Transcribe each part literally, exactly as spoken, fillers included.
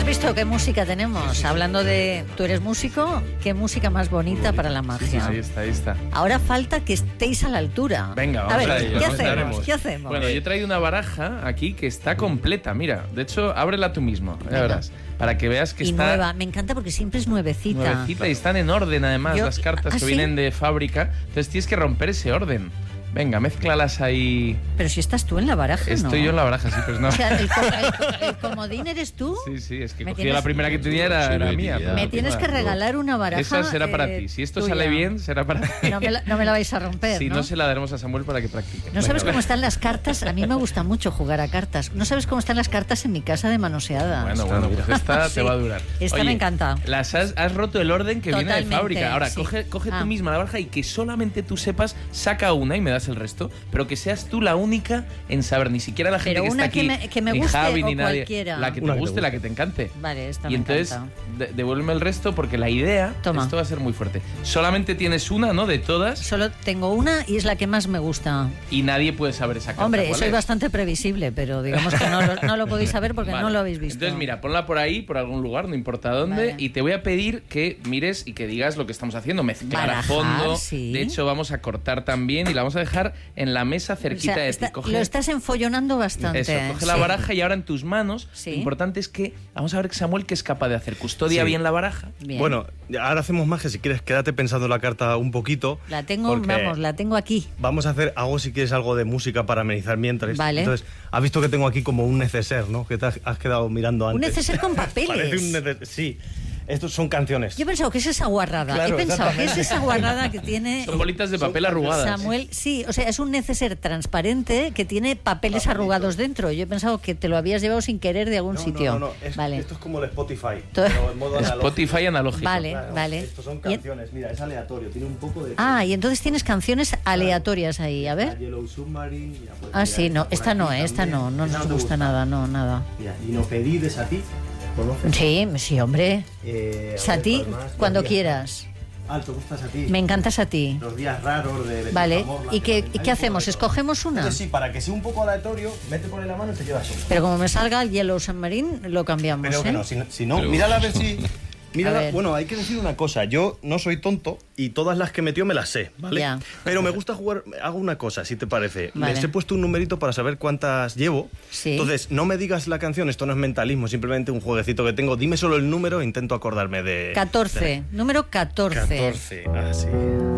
visto qué música tenemos? Hablando de tú eres músico, qué música más bonita para la magia. Sí, sí, ahí está, ahí está. Ahora falta que estéis a la altura. Venga, vamos a ver, a ello. ¿qué Vamos hacemos? ¿Qué hacemos? Bueno, yo he traído una baraja aquí que está completa, mira. De hecho, ábrela tú mismo, ya verás. Para que veas que y está... nueva, me encanta porque siempre es nuevecita. Nuevecita y están en orden además Yo- las cartas ¿Ah, que sí? vienen de fábrica. Entonces tienes que romper ese orden. Venga, mézclalas ahí. Pero si estás tú en la baraja, Estoy ¿no? yo en la baraja, sí, pero no. O sea, el, co- el- el comodín eres tú. Sí, sí, es que Me cogí tienes- la primera que tenía, era, era mía. Me tienes que regalar una baraja. Esa será para eh, ti. Si esto tuya. sale bien, será para ti. No me la, no me la vais a romper, Si ¿no? no, se la daremos a Samuel para que practique. ¿No sabes Venga, cómo están las cartas? A mí me gusta mucho jugar a cartas. ¿No sabes cómo están las cartas en mi casa de manoseadas? Bueno, bueno, pues esta Sí, te va a durar. esta Oye, me encanta. Las has, has roto el orden que viene de Totalmente, fábrica. Ahora, sí. coge, coge Ah. tú misma la baraja y que solamente tú sepas, saca una y me das el resto, pero que seas tú la única en saber, ni siquiera la gente Pero que una está aquí, que me- que me ni guste Javi, o ni nadie. cualquiera. La que te Una que te guste, guste. la que te encante. Vale, esta Y me entonces, encanta. de- devuélveme el resto porque la idea, Toma. esto va a ser muy fuerte. Solamente tienes una, ¿no? De todas Solo tengo una y es la que más me gusta. y nadie puede saber esa carta. Hombre, ¿cuál soy es? bastante previsible, pero digamos que no lo, no lo podéis saber porque Vale. no lo habéis visto. Entonces, mira, ponla por ahí, por algún lugar, no importa dónde, Vale. y te voy a pedir que mires y que digas lo que estamos haciendo, mezclar Barajar, a fondo. sí. De hecho, vamos a cortar también y la vamos a dejar en la mesa O cerquita sea, de está- ti. Coge, lo estás enfollonando bastante. eso, coge la sí. baraja y ahora en tus manos, Sí. lo importante es que vamos a ver Samuel qué es capaz de hacer. Custodia Sí. bien la baraja. Bien. Bueno, ahora hacemos magia. Si quieres, quédate pensando la carta un poquito. la tengo, porque vamos, la tengo aquí. Vamos a hacer algo, si quieres, algo de música para amenizar mientras. Vale. Entonces, has visto que tengo aquí como un neceser, ¿no? Que te has, has quedado mirando antes. Un neceser con papeles. Parece un neceser. Sí. Estos son canciones. Yo he pensado que es esa guarrada. Claro, he pensado que es exactamente. esa guarrada que tiene Son bolitas de papel arrugadas. Samuel. Sí, o sea, es un neceser transparente que tiene papeles arrugados dentro. Yo he pensado que te lo habías llevado sin querer de algún No, sitio. No, no, no. Es- vale. Esto es como el Spotify. Todo- Pero en modo analógico. Spotify analógico. Vale, Claro, vale. Estos son Y- canciones. Mira, es aleatorio. Tiene un poco de. Ah, y entonces tienes canciones aleatorias ahí, a La ver. Yellow Submarine. ya puedes Ah, mirar sí, no, por esta aquí no, esta también. no, no Esa nos te gusta nada, no, nada. Mira, y no pedides a ti. ¿Conoces? Sí, sí, hombre. Eh, a O sea, a ver, ti, ¿cuál más? Los cuando días- quieras. Ah, te gustas a ti. Me encantas a ti. Los días raros de Betis Vale, Zamorla, ¿y que qué, hay y un qué poco hacemos? de todo. ¿Escogemos una? Entonces, sí, para que sea un poco aleatorio, mete por ahí la mano y te quedas solo. Pero como me salga el Yellow Submarine, lo cambiamos, Pero que ¿eh? no, si, no- si no, Pero- mírala a ver si... Mírala, A ver. bueno, hay que decir una cosa, yo no soy tonto y todas las que metió me las sé, ¿vale? Ya. Pero me gusta jugar, hago una cosa, si te parece. Vale. Les he puesto un numerito para saber cuántas llevo. Sí. Entonces, no me digas la canción, esto no es mentalismo, simplemente un jueguecito que tengo. Dime solo el número e intento acordarme de... catorce, número catorce. catorce, ah, sí.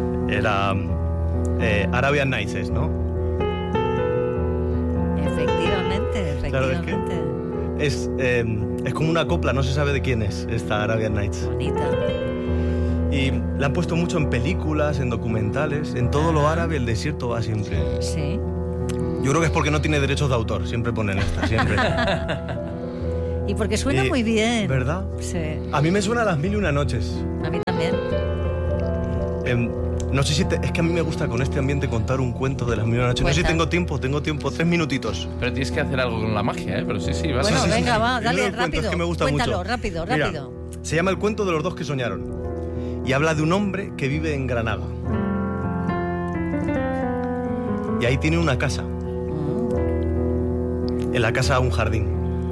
Era eh, Arabian Nights, ¿no? Efectivamente, Claro, es que- efectivamente. Es, eh, es como una copla, no se sabe de quién es esta Arabian Nights. Bonita. Y la han puesto mucho en películas, en documentales, en todo lo árabe el desierto va siempre. Sí. Yo creo que es porque no tiene derechos de autor, siempre ponen esta, siempre. Y porque suena Y- muy bien. ¿Verdad? Sí. A mí me suena a las mil y una noches. A mí también. Em, no sé si te- es que a mí me gusta con este ambiente contar un cuento de las mil y una noches. No sé si Cuenta. tengo tiempo, tengo tiempo, tres minutitos. Pero tienes que hacer algo con la magia, ¿eh? Pero sí, sí, vas Bueno, a... sí, sí, venga, sí. va, Primero dale, el cuento, rápido. es que me gusta Cuéntalo, mucho. rápido, Mira, rápido. se llama El cuento de los dos que soñaron. Y habla de un hombre que vive en Granada. Y ahí tiene una casa. Mm, En la casa un jardín.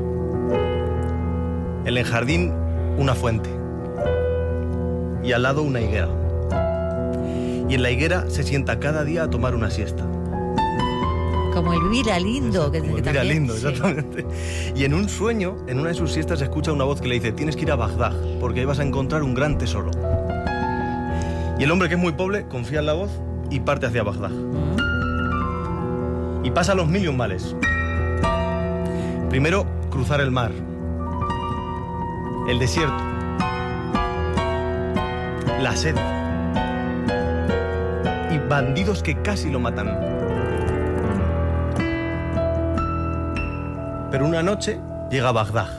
En el jardín una fuente. Y al lado una higuera. Y en la higuera se sienta cada día a tomar una siesta. Como el Elvira Lindo. Que, Como que Elvira también, Lindo, sí. exactamente. Y en un sueño, en una de sus siestas, escucha una voz que le dice: tienes que ir a Bagdad, porque ahí vas a encontrar un gran tesoro. Y el hombre, que es muy pobre, confía en la voz y parte hacia Bagdad. Mm, Y pasa los mil y un males. Primero, cruzar el mar. El desierto. La sed. Y bandidos que casi lo matan. Pero una noche llega a Bagdad.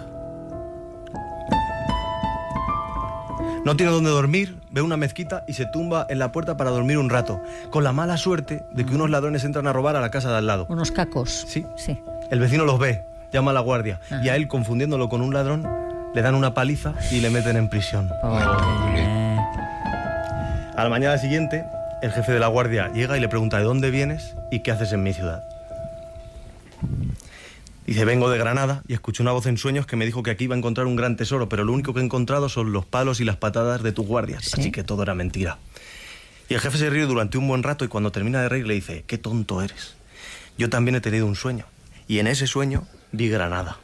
No tiene dónde dormir, ve una mezquita y se tumba en la puerta para dormir un rato, con la mala suerte de que unos ladrones entran a robar a la casa de al lado. Unos cacos. Sí. Sí. El vecino los ve, llama a la guardia Ajá. y a él, confundiéndolo con un ladrón, le dan una paliza y le meten en prisión. Pobre. A la mañana siguiente, el jefe de la guardia llega y le pregunta: ¿de dónde vienes y qué haces en mi ciudad? Dice, vengo de Granada y escuché una voz en sueños que me dijo que aquí iba a encontrar un gran tesoro, pero lo único que he encontrado son los palos y las patadas de tus guardias, ¿Sí? Así que todo era mentira. Y el jefe se ríe durante un buen rato y cuando termina de reír le dice, qué tonto eres. Yo también he tenido un sueño y en ese sueño vi Granada.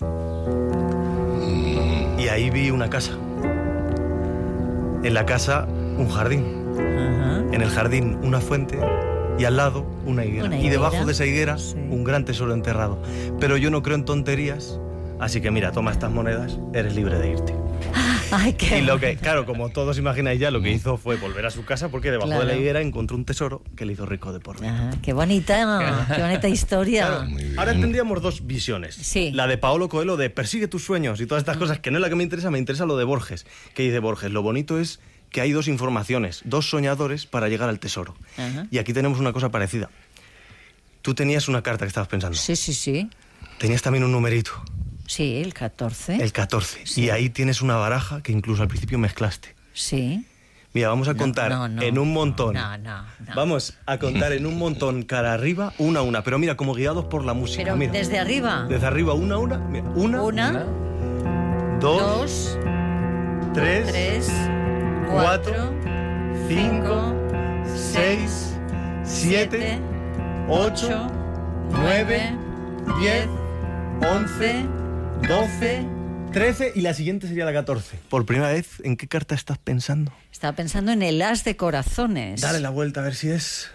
Y ahí vi una casa. En la casa un jardín. Ajá. En el jardín una fuente y al lado una higuera. Una Y debajo higuera, de esa higuera sí. un gran tesoro enterrado. Pero yo no creo en tonterías, así que mira, toma estas monedas, eres libre de irte. Ay, qué Y lo que, claro, como todos imagináis ya, lo que hizo fue volver a su casa porque debajo Claro. de la higuera encontró un tesoro que le hizo rico de por vida. Ajá, qué bonita, qué bonita historia. Claro, ahora tendríamos dos visiones. Sí. La de Paolo Coelho de persigue tus sueños y todas estas cosas, que no es la que me interesa, me interesa lo de Borges. Que dice Borges, lo bonito es que hay dos informaciones, dos soñadores para llegar al tesoro. Ajá. Y aquí tenemos una cosa parecida. Tú tenías una carta que estabas pensando. Sí, sí, sí. Tenías también un numerito, Sí, el catorce. el catorce. Sí. Y ahí tienes una baraja que incluso al principio mezclaste. Sí. Mira, vamos a No, contar no, no. en un montón. No, no, no. Vamos a contar en un montón cara arriba, una a una. Pero mira, como guiados por la música. Pero mira. desde arriba. Desde arriba, una a una. Mira, una, Una, dos, dos, tres, tres, cuatro, cuatro, cinco, seis, siete, ocho, nueve, diez, once, doce, trece y la siguiente sería la catorce. Por primera vez, ¿en qué carta estás pensando? Estaba pensando en el as de corazones. Dale la vuelta a ver si es...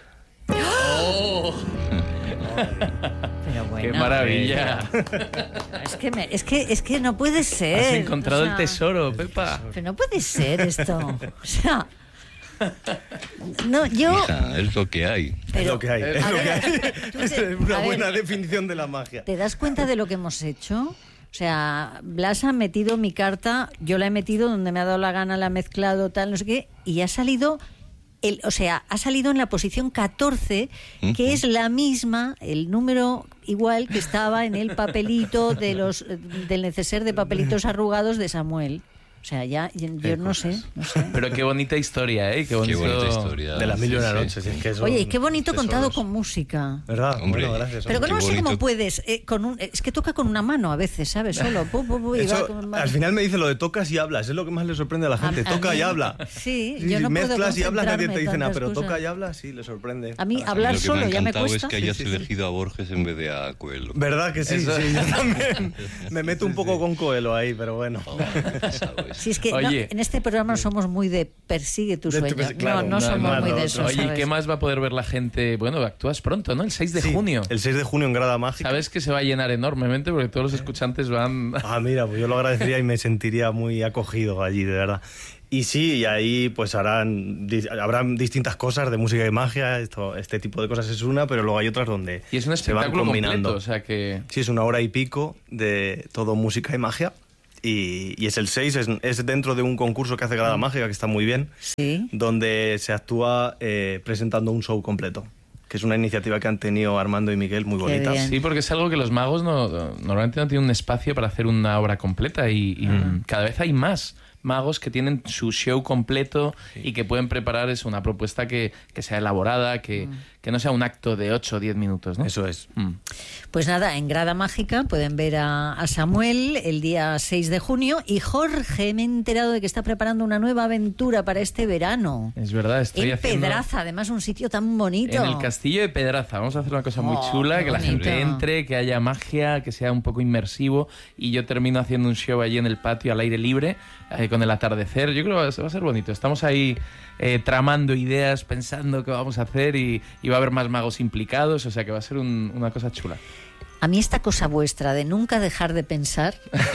Pero bueno. ¡Qué maravilla! Es que, me- es que, es que no puede ser. Has encontrado o sea, el tesoro, Pepa. Pero no puede ser esto. O sea. No, yo. Hija, es lo que hay. es Pero, lo que hay, es a lo ver, que hay. tú Es te- una a ver, buena definición de la magia. ¿Te das cuenta de lo que hemos hecho? O sea, Blas ha metido mi carta, yo la he metido donde me ha dado la gana, la he mezclado, tal, no sé qué, y ha salido, el, o sea, ha salido en la posición catorce, que es la misma, el número igual que estaba en el papelito de los del neceser de papelitos arrugados de Samuel. O sea, ya, yo, yo no sé, no sé. Pero qué bonita historia, ¿eh? Qué, Qué bonito... bonita historia. De las mil y una Sí, sí. noches. Es que son Oye, y qué bonito tesoros. contado con música. ¿Verdad? Hombre. Bueno, gracias. Pero que Qué no sé cómo bonito. puedes, eh, con un, es que toca con una mano a veces, ¿sabes? Solo. pu, pu, pu, y va Eso, con- al final me dice lo de tocas y hablas, es lo que más le sorprende a la gente. A- a Toca mí- y habla. Sí, Sí, yo si no puedo mezclas y hablas, nadie te dice concentrarme nada, tantas pero cosas. toca y habla, sí, le sorprende. A mí la hablar Lo que solo me ha ya me encantado cuesta. es que hayas Sí, sí, sí. elegido a Borges en vez de a Coelho. ¿Verdad que sí? Eso- Sí, yo también me meto un poco con Coelho ahí, pero bueno. Oh, ¿sabes? Si es que no, Oye. en este programa somos muy de persigue tu De tu sueño. persi- claro, no, no no, somos no, muy no, de no. eso. Oye, ¿y ¿sabes? qué más va a poder ver la gente? Bueno, actúas pronto, ¿no? El seis de Sí, junio. El seis de junio en Grada Mágica. Sabes que se va a llenar enormemente porque todos los escuchantes van... Ah, mira, pues yo lo agradecería y me sentiría muy acogido allí, de verdad. Y sí, y ahí pues harán, di- habrán distintas cosas de música y magia, esto, este tipo de cosas es una, pero luego hay otras donde Y es un se van espectáculo combinando. completo, o sea que... Sí, es una hora y pico de todo música y magia. Y, y es el seis, es, es dentro de un concurso que hace Grada Mágica, que está muy bien, Sí. donde se actúa eh, presentando un show completo, que es una iniciativa que han tenido Armando y Miguel muy Qué bonita. bien. Sí, porque es algo que los magos no, normalmente no tienen un espacio para hacer una obra completa y, y cada vez hay más magos que tienen su show completo y que pueden preparar eso, una propuesta que, que sea elaborada, que, que no sea un acto de ocho o diez minutos, ¿no? Eso es. Mm. Pues nada, en Grada Mágica pueden ver a, a Samuel el día seis de junio y Jorge, me he enterado de que está preparando una nueva aventura para este verano. Es verdad, estoy En haciendo... Pedraza, además un sitio tan bonito. En el castillo de Pedraza. Vamos a hacer una cosa muy Oh, chula, qué que la bonito. gente entre, que haya magia, que sea un poco inmersivo y yo termino haciendo un show allí en el patio al aire libre eh, con el atardecer. Yo creo que va a- va a ser bonito. Estamos ahí eh, tramando ideas, pensando qué vamos a hacer y, y va a haber más magos implicados, o sea que va a ser un- una cosa chula. A mí esta cosa vuestra de nunca dejar de pensar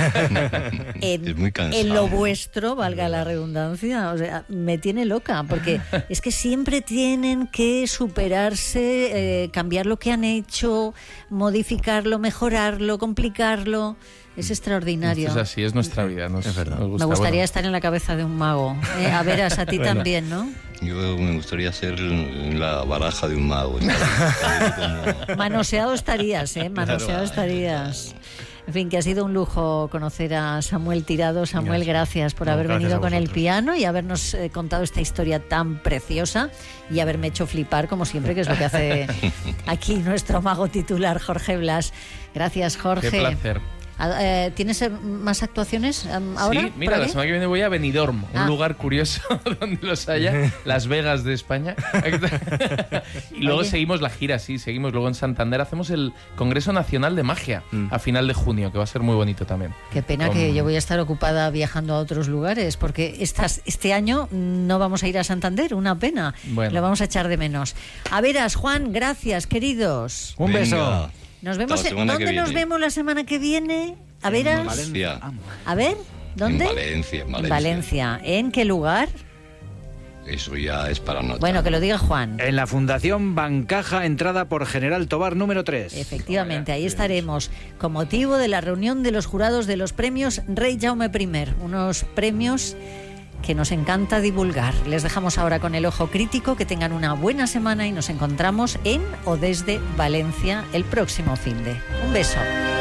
en, Es muy cansado. en lo vuestro, valga la redundancia, o sea, me tiene loca, porque es que siempre tienen que superarse, eh, cambiar lo que han hecho, modificarlo, mejorarlo, complicarlo. Es extraordinario. Es así, es nuestra vida. Nos, Es verdad. nos gusta. Me gustaría Bueno, estar en la cabeza de un mago. Eh, a ver, a ti Bueno. también, ¿no? Yo me gustaría ser la baraja de un mago. ¿sabes? Como- Manoseado estarías, ¿eh? Manoseado Claro. estarías. En fin, que ha sido un lujo conocer a Samuel Tirado. Samuel, gracias, gracias por no, haber gracias venido con el piano y habernos eh, contado esta historia tan preciosa y haberme hecho flipar, como siempre, que es lo que hace aquí nuestro mago titular, Jorge Blas. Gracias, Jorge. Qué placer. Eh, ¿Tienes más actuaciones um, ahora? Sí, mira, la semana que viene voy a Benidorm, ah. un lugar curioso donde los haya, Las Vegas de España. Y luego Oye. seguimos la gira, sí, seguimos luego en Santander. Hacemos el Congreso Nacional de Magia mm. a final de junio, que va a ser muy bonito también. Qué pena Con... que yo voy a estar ocupada viajando a otros lugares, porque estas, este año no vamos a ir a Santander, una pena. Bueno. Lo vamos a echar de menos. A veras, Juan, gracias, queridos. Un beso. Venga. Nos vemos. En, ¿Dónde nos vemos la semana que viene? A ver, en Valencia. A ver, ¿dónde? En Valencia, en Valencia. Valencia. ¿En qué lugar? Eso ya es para notar. Bueno, que lo diga Juan. En la Fundación Bancaja, entrada por General Tobar número tres. Efectivamente, ahí estaremos con motivo de la reunión de los jurados de los premios Rey Jaume primero. Unos premios que nos encanta divulgar. Les dejamos ahora con el ojo crítico. Que tengan una buena semana y nos encontramos en o desde Valencia el próximo finde. Un beso.